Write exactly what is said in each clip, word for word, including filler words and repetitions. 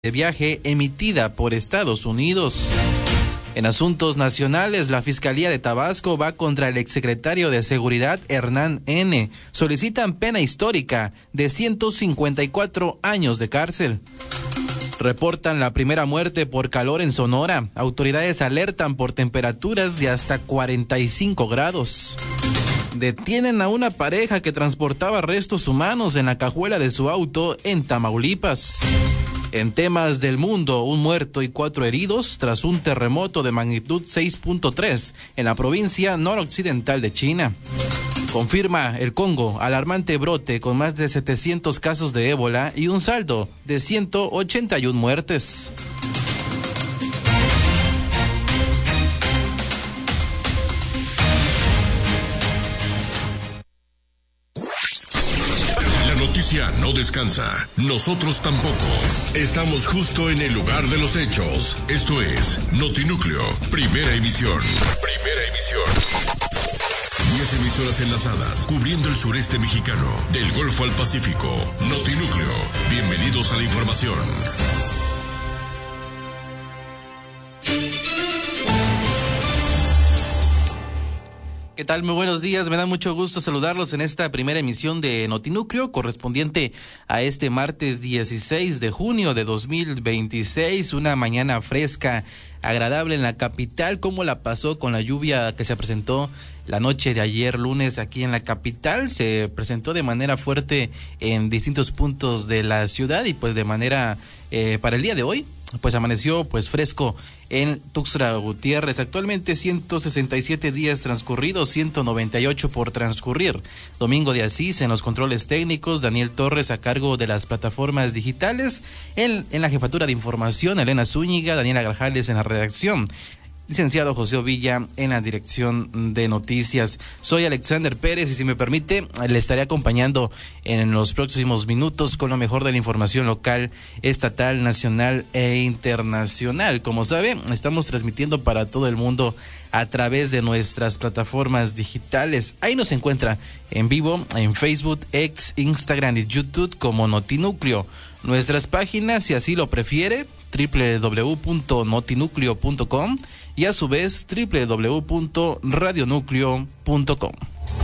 de viaje emitida por Estados Unidos. En asuntos nacionales, la Fiscalía de Tabasco va contra el exsecretario de Seguridad Hernán N. Solicitan pena histórica de ciento cincuenta y cuatro años de cárcel. Reportan la primera muerte por calor en Sonora. Autoridades alertan por temperaturas de hasta cuarenta y cinco grados. Detienen a una pareja que transportaba restos humanos en la cajuela de su auto en Tamaulipas. En temas del mundo, un muerto y cuatro heridos tras un terremoto de magnitud seis punto tres en la provincia noroccidental de China. Confirma el Congo alarmante brote con más de setecientos casos de ébola y un saldo de ciento ochenta y una muertes. No descansa, nosotros tampoco. Estamos justo en el lugar de los hechos. Esto es Notinúcleo, primera emisión. Primera emisión. Diez emisoras enlazadas, cubriendo el sureste mexicano, del Golfo al Pacífico. Notinúcleo, bienvenidos a la información. ¿Qué tal? Muy buenos días, me da mucho gusto saludarlos en esta primera emisión de Notinúcleo, correspondiente a este martes dieciséis de junio de dos mil veintiséis, una mañana fresca, agradable en la capital. ¿Cómo la pasó con la lluvia que se presentó la noche de ayer lunes aquí en la capital? Se presentó de manera fuerte en distintos puntos de la ciudad y pues de manera eh, para el día de hoy pues amaneció pues fresco en Tuxtla Gutiérrez. Actualmente ciento sesenta y siete días transcurridos, ciento noventa y ocho por transcurrir. Domingo de Asís en los controles técnicos, Daniel Torres a cargo de las plataformas digitales, en, en la jefatura de información, Elena Zúñiga, Daniela Grajales en la redacción, licenciado José Ovilla en la dirección de noticias. Soy Alexander Pérez y si me permite le estaré acompañando en los próximos minutos con lo mejor de la información local, estatal, nacional e internacional. Como sabe, estamos transmitiendo para todo el mundo a través de nuestras plataformas digitales. Ahí nos encuentra en vivo en Facebook, X, Instagram y YouTube como Notinúcleo. Nuestras páginas, si así lo prefiere, doble u doble u doble u punto notinúcleo punto com y a su vez doble u doble u doble u punto radionúcleo punto com.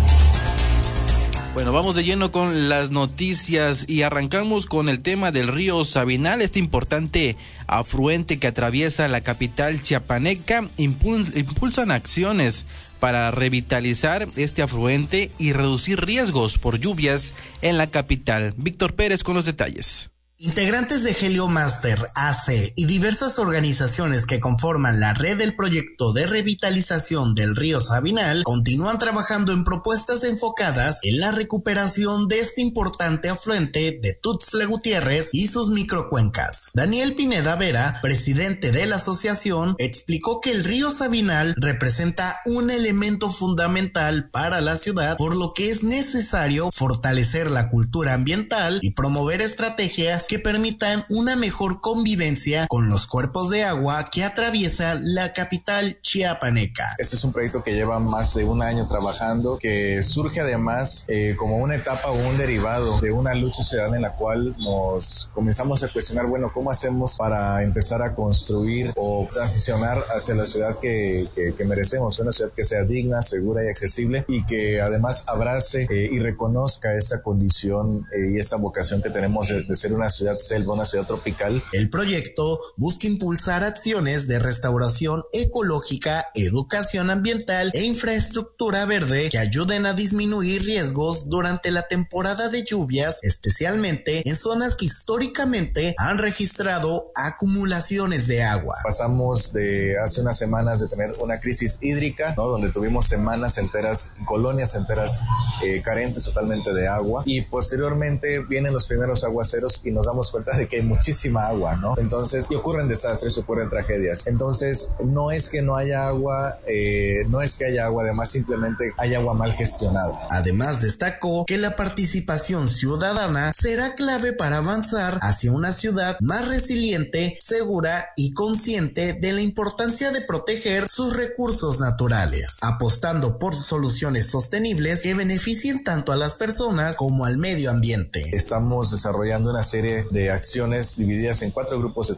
Bueno, vamos de lleno con las noticias y arrancamos con el tema del río Sabinal, este importante afluente que atraviesa la capital chiapaneca. Impul- impulsan acciones para revitalizar este afluente y reducir riesgos por lluvias en la capital. Víctor Pérez con los detalles. Integrantes de Heliomaster, A C y diversas organizaciones que conforman la red del proyecto de revitalización del río Sabinal continúan trabajando en propuestas enfocadas en la recuperación de este importante afluente de Tuxtla Gutiérrez y sus microcuencas. Daniel Pineda Vera, presidente de la asociación, explicó que el río Sabinal representa un elemento fundamental para la ciudad, por lo que es necesario fortalecer la cultura ambiental y promover estrategias que permitan una mejor convivencia con los cuerpos de agua que atraviesa la capital chiapaneca. Este es un proyecto que lleva más de un año trabajando, que surge además eh, como una etapa o un derivado de una lucha ciudadana en la cual nos comenzamos a cuestionar, bueno, ¿cómo hacemos para empezar a construir o transicionar hacia la ciudad que, que, que merecemos? Una ciudad que sea digna, segura y accesible y que además abrace eh, y reconozca esta condición eh, y esta vocación que tenemos de, de ser una ciudad selva, una ciudad tropical. El proyecto busca impulsar acciones de restauración ecológica, educación ambiental e infraestructura verde que ayuden a disminuir riesgos durante la temporada de lluvias, especialmente en zonas que históricamente han registrado acumulaciones de agua. Pasamos de hace unas semanas de tener una crisis hídrica, ¿no? Donde tuvimos semanas enteras, colonias enteras eh, carentes totalmente de agua, y posteriormente vienen los primeros aguaceros y nos damos cuenta de que hay muchísima agua, ¿no? Entonces, y ocurren desastres, ocurren tragedias. Entonces, no es que no haya agua, eh, no es que haya agua, además simplemente hay agua mal gestionada. Además, destacó que la participación ciudadana será clave para avanzar hacia una ciudad más resiliente, segura y consciente de la importancia de proteger sus recursos naturales, apostando por soluciones sostenibles que beneficien tanto a las personas como al medio ambiente. Estamos desarrollando una serie serie de acciones divididas en cuatro grupos de